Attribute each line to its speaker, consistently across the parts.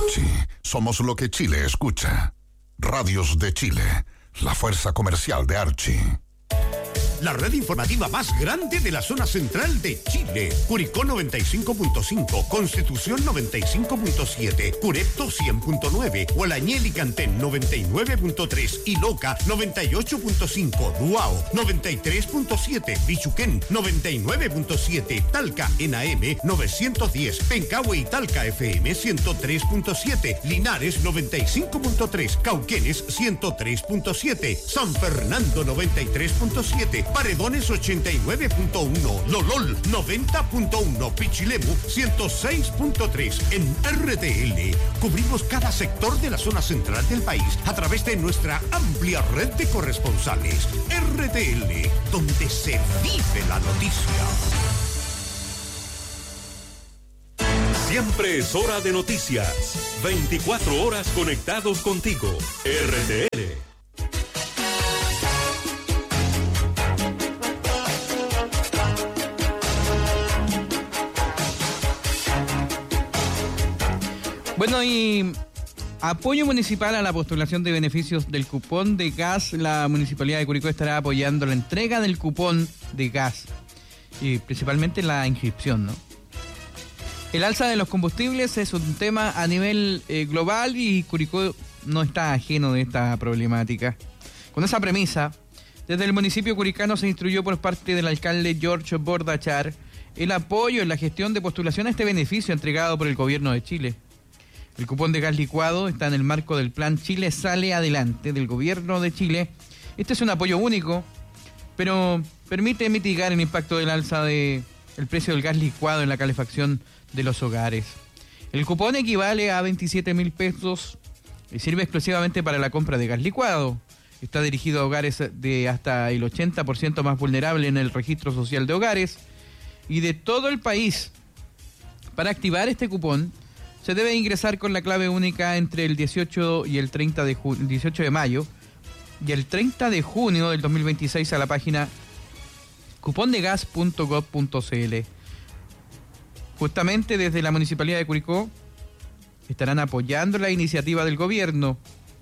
Speaker 1: Archie, somos lo que Chile escucha. Radios de Chile, la fuerza comercial de Archie.
Speaker 2: La red informativa más grande de la zona central de Chile. Curicó 95.5, Constitución 95.7, Curepto 100.9, Hualañel y Cantén 99.3 y Loca 98.5, Duao 93.7, Bichuquén 99.7, Talca en AM 910, Pencahue y Talca FM 103.7, Linares 95.3, Cauquenes 103.7, San Fernando 93.7, Paredones 89.1, Lolol 90.1, Pichilemu 106.3. En RTL cubrimos cada sector de la zona central del país a través de nuestra amplia red de corresponsales. RTL, donde se vive la noticia.
Speaker 3: Siempre es hora de noticias. 24 horas conectados contigo. RTL.
Speaker 4: Bueno, y apoyo municipal a la postulación de beneficios del cupón de gas. La Municipalidad de Curicó estará apoyando la entrega del cupón de gas y principalmente la inscripción, ¿no? El alza de los combustibles es un tema a nivel global y Curicó no está ajeno de esta problemática. Con esa premisa, desde el municipio curicano se instruyó por parte del alcalde George Bordachar el apoyo en la gestión de postulación a este beneficio entregado por el gobierno de Chile. El cupón de gas licuado está en el marco del plan Chile Sale Adelante del gobierno de Chile. Este es un apoyo único, pero permite mitigar el impacto del alza del precio del gas licuado en la calefacción de los hogares. El cupón equivale a 27.000 pesos y sirve exclusivamente para la compra de gas licuado. Está dirigido a hogares de hasta el 80% más vulnerable en el registro social de hogares y de todo el país. Para activar este cupón, se debe ingresar con la clave única entre el 18 y el 18 de mayo y el 30 de junio del 2026 a la página cupondegas.gov.cl. Justamente desde la Municipalidad de Curicó estarán apoyando la iniciativa del gobierno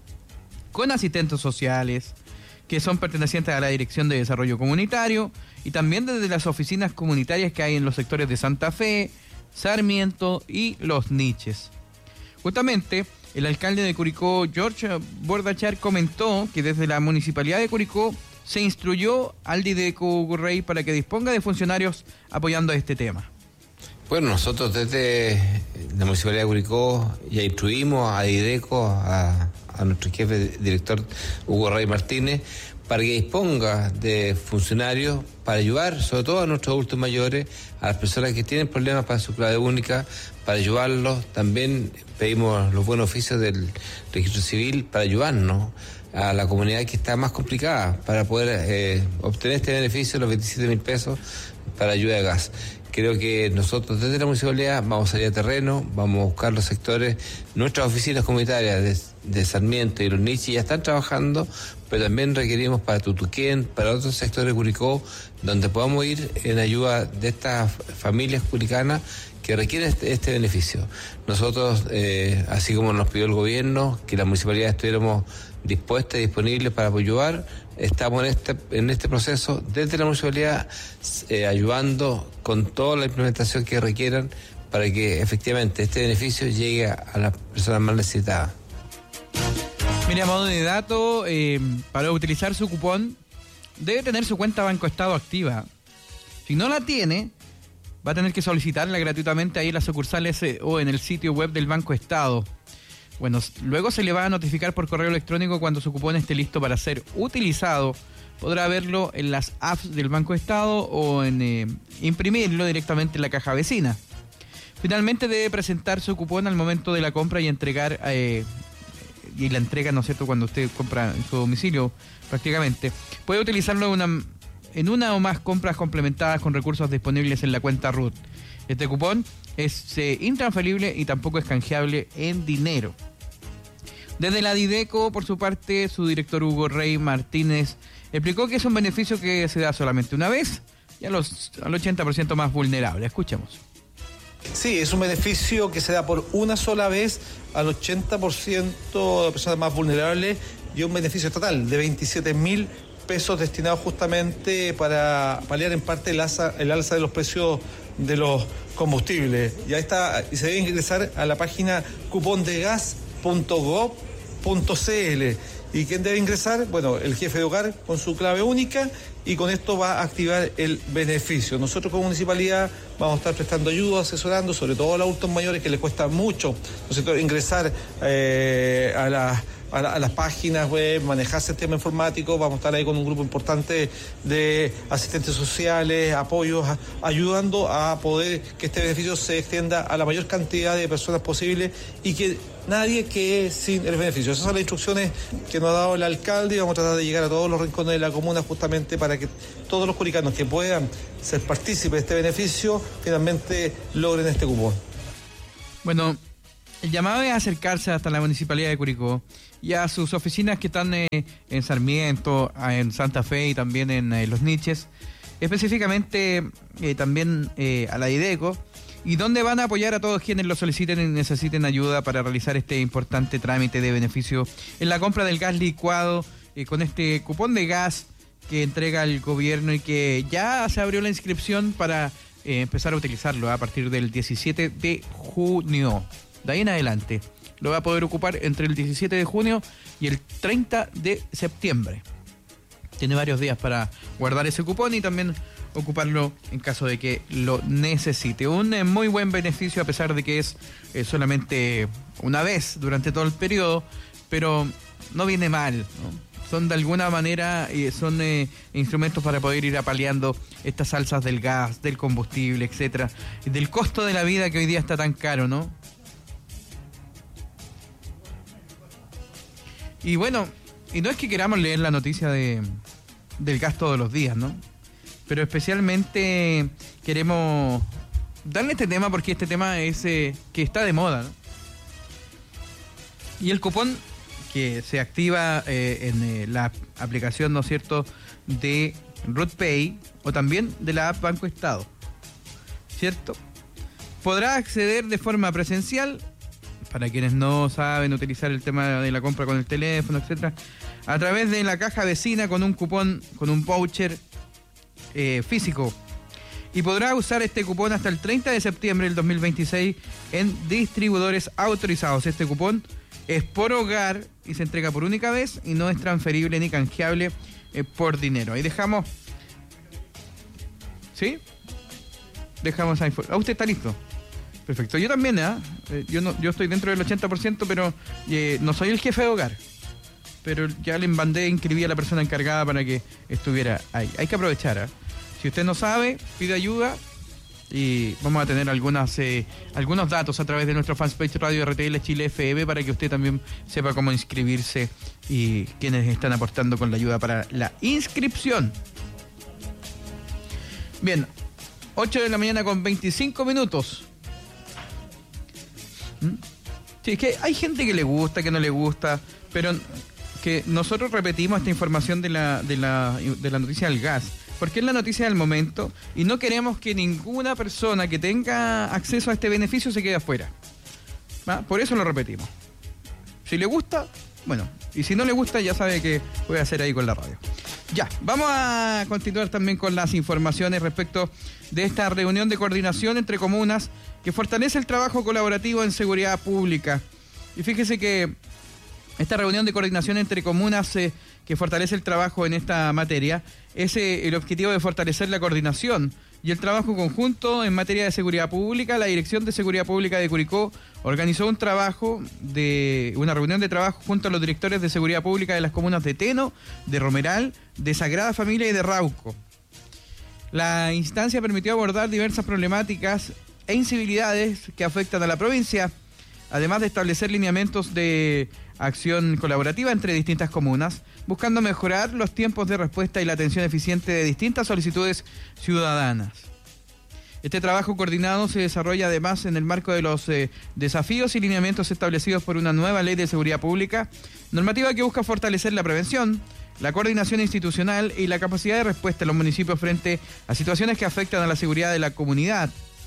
Speaker 4: con asistentes sociales que son pertenecientes a la Dirección de Desarrollo Comunitario y también desde las oficinas comunitarias que hay en los sectores de Santa Fe, Sarmiento y Los Niches. Justamente, el alcalde de Curicó, George Bordachar, comentó que desde la Municipalidad de Curicó se instruyó al Dideco Hugo Rey para que disponga de funcionarios apoyando este tema.
Speaker 5: Bueno, nosotros desde la Municipalidad de Curicó ya instruimos a Dideco, a nuestro jefe director Hugo Rey Martínez, para que disponga de funcionarios para ayudar, sobre todo a nuestros adultos mayores, a las personas que tienen problemas para su clave única, para ayudarlos. También pedimos los buenos oficios del registro civil para ayudarnos a la comunidad que está más complicada, para poder obtener este beneficio, los 27.000 pesos para ayuda de gas. Creo que nosotros desde la municipalidad vamos a salir a terreno, vamos a buscar los sectores, nuestras oficinas comunitarias de Sarmiento y Los Niches ya están trabajando, pero también requerimos para Tutuquén, para otros sectores de Curicó, donde podamos ir en ayuda de estas familias curicanas que requieren este beneficio. Nosotros, así como nos pidió el gobierno, que la municipalidad estuviéramos dispuestas y disponibles para ayudar, estamos en este proceso desde la municipalidad ayudando con toda la implementación que requieran para que efectivamente este beneficio llegue a las personas más necesitadas.
Speaker 4: Mira, a modo de dato, para utilizar su cupón debe tener su cuenta Banco Estado activa. Si no la tiene, va a tener que solicitarla gratuitamente ahí en las sucursales o en el sitio web del Banco Estado. Bueno, luego se le va a notificar por correo electrónico cuando su cupón esté listo para ser utilizado. Podrá verlo en las apps del Banco Estado o en imprimirlo directamente en la caja vecina. Finalmente debe presentar su cupón al momento de la compra y entregar, y la entrega, ¿no es cierto?, cuando usted compra en su domicilio prácticamente. Puede utilizarlo en una o más compras complementadas con recursos disponibles en la cuenta RUT. Este cupón es intransferible y tampoco es canjeable en dinero. Desde la Dideco, por su parte, su director Hugo Rey Martínez explicó que es un beneficio que se da solamente una vez y al 80% más vulnerable. Escuchemos.
Speaker 6: Sí, es un beneficio que se da por una sola vez al 80% de personas más vulnerables y un beneficio total de 27.000 pesos destinados justamente para paliar en parte el alza de los precios de los combustibles. Y ahí está, y se debe ingresar a la página cupondegas.gov.cl. ¿Y quién debe ingresar? Bueno, el jefe de hogar con su clave única, y con esto va a activar el beneficio. Nosotros como municipalidad vamos a estar prestando ayuda, asesorando, sobre todo a los adultos mayores que les cuesta mucho, ¿no es cierto?, ingresar a las páginas web, manejar sistema informático. Vamos a estar ahí con un grupo importante de asistentes sociales, apoyos, ayudando a poder que este beneficio se extienda a la mayor cantidad de personas posible y que nadie quede sin el beneficio. Esas son las instrucciones que nos ha dado el alcalde, y vamos a tratar de llegar a todos los rincones de la comuna justamente para que todos los curicanos que puedan ser partícipes de este beneficio finalmente logren este cupón.
Speaker 4: Bueno, el llamado es acercarse hasta la Municipalidad de Curicó y a sus oficinas que están en Sarmiento, en Santa Fe y también en Los Niches, específicamente también a la IDECO, y donde van a apoyar a todos quienes lo soliciten y necesiten ayuda para realizar este importante trámite de beneficio en la compra del gas licuado con este cupón de gas que entrega el gobierno y que ya se abrió la inscripción para empezar a utilizarlo a partir del 17 de junio. De ahí en adelante lo va a poder ocupar entre el 17 de junio y el 30 de septiembre. Tiene varios días para guardar ese cupón y también ocuparlo en caso de que lo necesite. Un muy buen beneficio, a pesar de que es solamente una vez durante todo el periodo, pero no viene mal, ¿no? Son de alguna manera son instrumentos para poder ir apaleando estas alzas del gas, del combustible, etcétera, y del costo de la vida que hoy día está tan caro, ¿no? Y bueno, y no es que queramos leer la noticia del gas todos los días, ¿no? Pero especialmente queremos darle este tema porque este tema es que está de moda, ¿no? Y el cupón que se activa en la aplicación, ¿no es cierto?, de RootPay o también de la app Banco Estado, ¿cierto? Podrá acceder de forma presencial, para quienes no saben utilizar el tema de la compra con el teléfono, etcétera, a través de la caja vecina con un cupón, con un voucher físico. Y podrá usar este cupón hasta el 30 de septiembre del 2026 en distribuidores autorizados. Este cupón es por hogar y se entrega por única vez y no es transferible ni canjeable por dinero. Ahí dejamos... ¿Sí? Dejamos ahí. ¿Usted está listo? Perfecto. Yo también, yo estoy dentro del 80%, pero no soy el jefe de hogar. Pero ya le mandé, inscribí a la persona encargada para que estuviera ahí. Hay que aprovechar, Si usted no sabe, pide ayuda y vamos a tener algunos datos a través de nuestro fanpage Radio RTL Chile FM para que usted también sepa cómo inscribirse y quienes están aportando con la ayuda para la inscripción. Bien, 8 de la mañana con 25 minutos. Sí, es que hay gente que le gusta, que no le gusta, pero que nosotros repetimos esta información de la noticia del gas, porque es la noticia del momento y no queremos que ninguna persona que tenga acceso a este beneficio se quede afuera. Por eso lo repetimos. Si le gusta, bueno, y si no le gusta, ya sabe que puede hacer ahí con la radio. Ya, vamos a continuar también con las informaciones respecto de esta reunión de coordinación entre comunas que fortalece el trabajo colaborativo en seguridad pública. Y fíjese que esta reunión de coordinación entre comunas que fortalece el trabajo en esta materia es el objetivo de fortalecer la coordinación y el trabajo conjunto en materia de seguridad pública. La Dirección de Seguridad Pública de Curicó organizó una reunión de trabajo junto a los directores de seguridad pública de las comunas de Teno, de Romeral, de Sagrada Familia y de Rauco. La instancia permitió abordar diversas problemáticas e incivilidades que afectan a la provincia, además de establecer lineamientos de acción colaborativa entre distintas comunas, buscando mejorar los tiempos de respuesta y la atención eficiente de distintas solicitudes ciudadanas. Este trabajo coordinado se desarrolla además en el marco de los desafíos y lineamientos establecidos por una nueva ley de seguridad pública, normativa que busca fortalecer la prevención, la coordinación institucional y la capacidad de respuesta de los municipios frente a situaciones que afectan a la seguridad de la comunidad.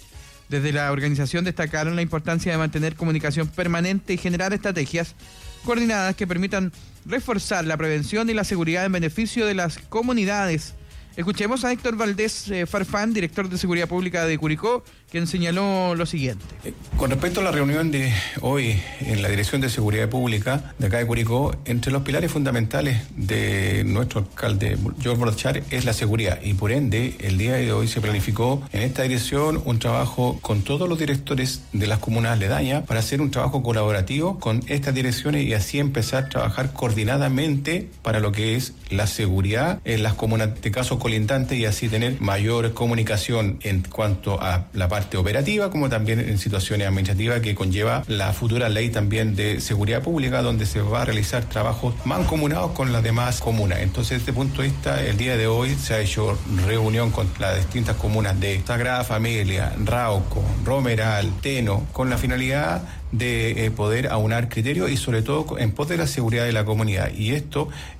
Speaker 4: Desde la organización destacaron la importancia de mantener comunicación permanente y generar estrategias coordinadas que permitan reforzar la prevención y la seguridad en beneficio de las comunidades. Escuchemos a Héctor Valdés Farfán, director de Seguridad Pública de Curicó, quien señaló lo siguiente.
Speaker 7: Con respecto a la reunión de hoy en la Dirección de Seguridad Pública de acá de Curicó, entre los pilares fundamentales de nuestro alcalde George Bordachar es la seguridad, y por ende el día de hoy se planificó en esta dirección un trabajo con todos los directores de las comunas aledañas para hacer un trabajo colaborativo con estas direcciones y así empezar a trabajar coordinadamente para lo que es la seguridad en las comunas de casos colindantes y así tener mayor comunicación en cuanto a la parte operativa como también en situaciones administrativas que conlleva la futura ley también de seguridad pública, donde se va a realizar trabajos mancomunados con las demás comunas. Entonces, desde este punto de vista, el día de hoy se ha hecho reunión con las distintas comunas de Sagrada Familia, Rauco, Romeral, Teno, con la finalidad de poder aunar criterios y sobre todo en pos de la seguridad de la comunidad. Y esto